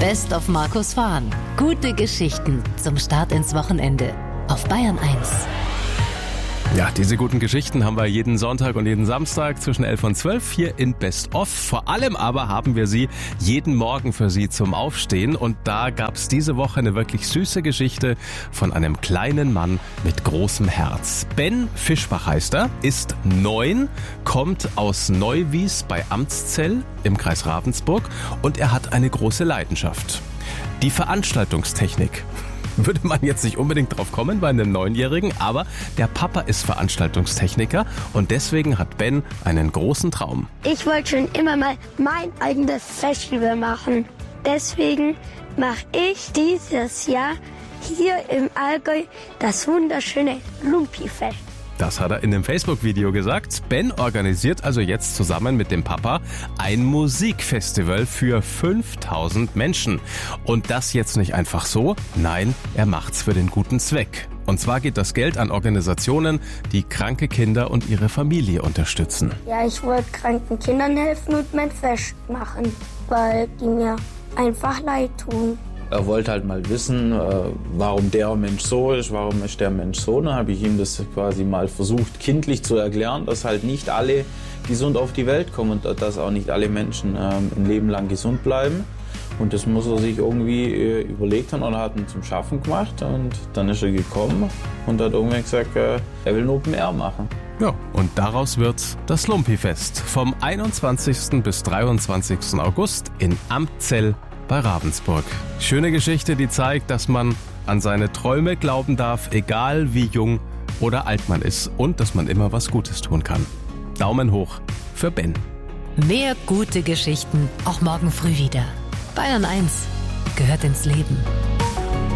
Best of Markus Fahn. Gute Geschichten zum Start ins Wochenende auf Bayern 1. Ja, diese guten Geschichten haben wir jeden Sonntag und jeden Samstag zwischen 11 und 12 hier in Best of. Vor allem aber haben wir sie jeden Morgen für Sie zum Aufstehen. Und da gab es diese Woche eine wirklich süße Geschichte von einem kleinen Mann mit großem Herz. Ben Fischbach heißt er, ist 9, kommt aus Neuwies bei Amszell im Kreis Ravensburg und er hat eine große Leidenschaft. Die Veranstaltungstechnik. Würde man jetzt nicht unbedingt drauf kommen bei einem 9-Jährigen, aber der Papa ist Veranstaltungstechniker und deswegen hat Ben einen großen Traum. Ich wollte schon immer mal mein eigenes Festival machen. Deswegen mache ich dieses Jahr hier im Allgäu das wunderschöne Lumpi-Fest. Das hat er in dem Facebook-Video gesagt. Ben organisiert also jetzt zusammen mit dem Papa ein Musikfestival für 5000 Menschen. Und das jetzt nicht einfach so, nein, er macht's für den guten Zweck. Und zwar geht das Geld an Organisationen, die kranke Kinder und ihre Familie unterstützen. Ja, ich wollte kranken Kindern helfen und mein Fest machen, weil die mir einfach leid tun. Er wollte halt mal wissen, warum der Mensch so ist, warum ist der Mensch so. Dann habe ich ihm das quasi mal versucht, kindlich zu erklären, dass halt nicht alle gesund auf die Welt kommen und dass auch nicht alle Menschen ein Leben lang gesund bleiben. Und das muss er sich irgendwie überlegt haben und hat ihn zum Schaffen gemacht. Und dann ist er gekommen und hat irgendwann gesagt, er will ein Open Air machen. Ja, und daraus wird das Lumpi-Fest vom 21. bis 23. August in Amszell bei Ravensburg. Schöne Geschichte, die zeigt, dass man an seine Träume glauben darf, egal wie jung oder alt man ist und dass man immer was Gutes tun kann. Daumen hoch für Ben. Mehr gute Geschichten auch morgen früh wieder. Bayern 1 gehört ins Leben.